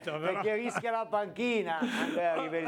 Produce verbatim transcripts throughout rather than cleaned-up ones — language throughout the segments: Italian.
perché rischia la panchina Andrea Ribelli.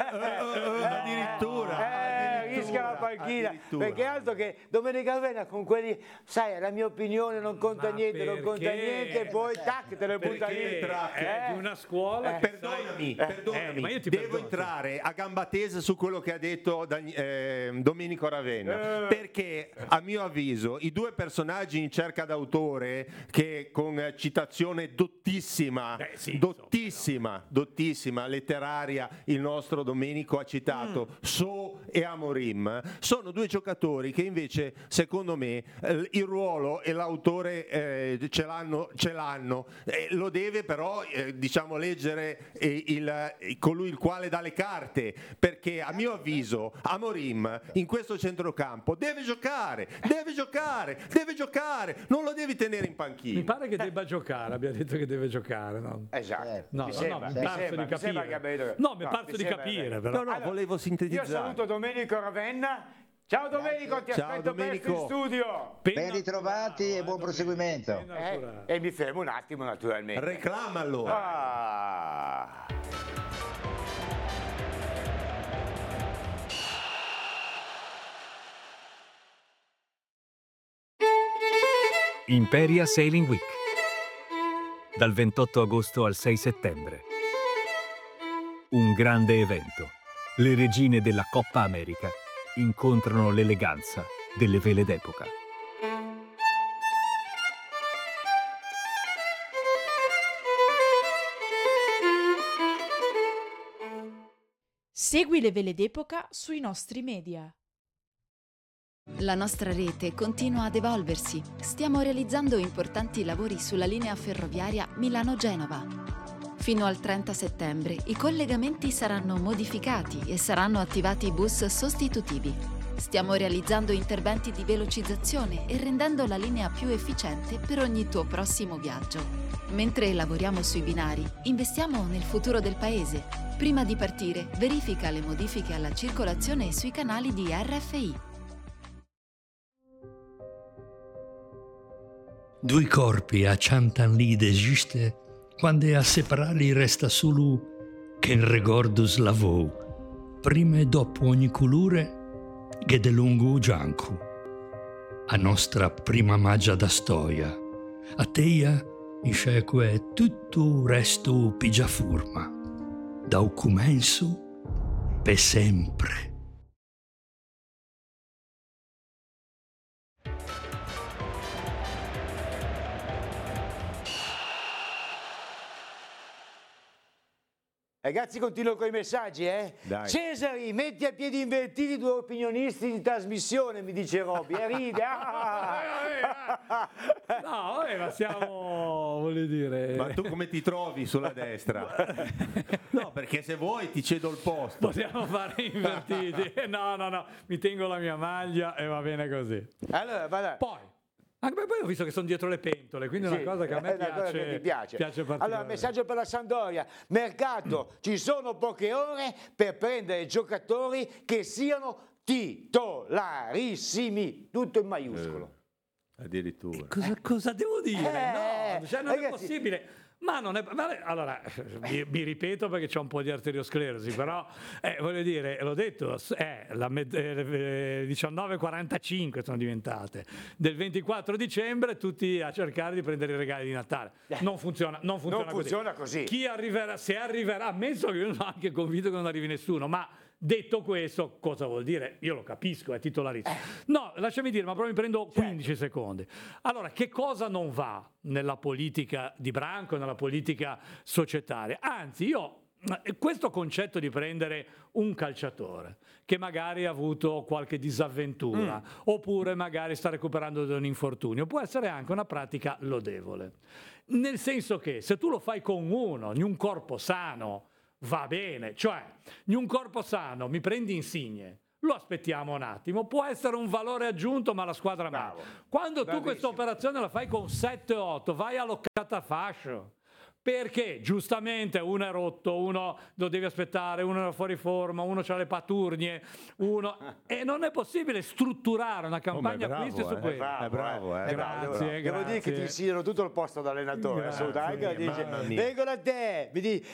addirittura, eh, rischia la panchina addirittura. perché altro che Domenico Ravenna con quelli, sai, la mia opinione non conta Ma niente, non conta perché? niente, e poi tac te le butta lì. Perché è Eh? di una scuola che Perdonami, sai- perdonami, Eh, ma io ti devo perdono. entrare a gamba tesa su quello che ha detto Dan- eh, Domenico Ravenna, Eh. perché a mio avviso i due personaggi in cerca d'autore che con eh, citazione dottissima, Beh, sì, dottissima, dottissima, letteraria, il nostro Domenico ha citato Mm. So e Amorim, sono due giocatori che invece secondo me eh, il ruolo e l'autore eh, ce l'hanno, ce l'hanno. Eh, lo deve però eh, diciamo leggere eh, il, eh, colui il quale dà le carte, perché a mio avviso Amorim in questo centrocampo deve giocare, deve giocare, deve giocare, non lo devi tenere in panchina. Mi pare che debba giocare, abbia detto che deve giocare, no? Esatto. No, mi no, sembra, no, mi mi parso sembra, di mi sembra capire. che abbia detto- No, mi no, parso mi di sembra capire, che- però. No, no, volevo Io sintetizzare. saluto Domenico Ravenna. Ciao Domenico, ti Ciao, aspetto presto in Domenico. studio. Penna Ben ritrovati naturale, e buon eh, proseguimento. Domenico, penna Eh, naturale. e mi fermo un attimo naturalmente. Reclama allora. Ah. Imperia Sailing Week, dal ventotto agosto al sei settembre. Un grande evento. Le regine della Coppa America incontrano l'eleganza delle vele d'epoca. Segui le vele d'epoca sui nostri media. La nostra rete continua ad evolversi. Stiamo realizzando importanti lavori sulla linea ferroviaria Milano-Genova. Fino al trenta settembre i collegamenti saranno modificati e saranno attivati bus sostitutivi. Stiamo realizzando interventi di velocizzazione e rendendo la linea più efficiente per ogni tuo prossimo viaggio. Mentre lavoriamo sui binari, investiamo nel futuro del paese. Prima di partire, verifica le modifiche alla circolazione sui canali di R F I. Due corpi a cent'anni d'esiste, quando a separarli resta solo che il ricordo slavò, prima e dopo ogni colore, che de lungo gianco. A nostra prima magia da storia, a teia, in sceque tutto il resto pigia forma, da un comenzo per sempre. Ragazzi, continuo con i messaggi, eh? Dai. Cesari, metti a piedi invertiti due opinionisti in trasmissione, mi dice Robby, e ride. Ah! No, eh, ma siamo, voglio dire... Ma tu come ti trovi sulla destra? No, perché se vuoi ti cedo il posto. Possiamo fare invertiti. No, no, no, mi tengo la mia maglia e va bene così. Allora, vada. Poi, anche perché poi ho visto che sono dietro le pentole, quindi è una Sì, cosa che a me è una cosa piace, che ti piace. piace Allora, particolarmente. messaggio per la Sampdoria. Mercato, ci sono poche ore per prendere giocatori che siano titolarissimi. Tutto in maiuscolo. Addirittura. Cosa, cosa devo dire? Eh, no, cioè non è ragazzi- possibile. Ma non è. ma- allora, mi, mi ripeto perché c'ho un po' di arteriosclerosi, però eh, voglio dire, l'ho detto, eh, la med- eh, diciannove e quarantacinque sono diventate. Del ventiquattro dicembre tutti a cercare di prendere i regali di Natale. Non funziona, non funziona, Non funziona così. Chi arriverà, se arriverà, ammesso che io sono anche convinto che non arrivi nessuno, ma detto questo, cosa vuol dire? Io lo capisco, è titolarissimo. No, lasciami dire, ma proprio mi prendo quindici secondi. Allora, che cosa non va nella politica di Branco, nella politica societaria? Anzi, io questo concetto di prendere un calciatore che magari ha avuto qualche disavventura mm. oppure magari sta recuperando da un infortunio può essere anche una pratica lodevole, nel senso che se tu lo fai con uno di un corpo sano va bene, cioè in un corpo sano mi prendi Insigne, lo aspettiamo un attimo, può essere un valore aggiunto ma la squadra Bravo. manca. Quando tu Bravissimo. questa operazione la fai con sette otto vai all'occatafascio, perché giustamente uno è rotto, uno lo devi aspettare, uno era fuori forma, uno ha le paturnie, uno... e non è possibile strutturare una campagna bravo, acquisti su eh. questo. È bravo, eh. È bravo, Grazie, devo- Devo dire che grazie. ti insidiano tutto il posto da allenatore. Grazie, assolutamente. mamma Dice, mia. vengo da te, mi dici,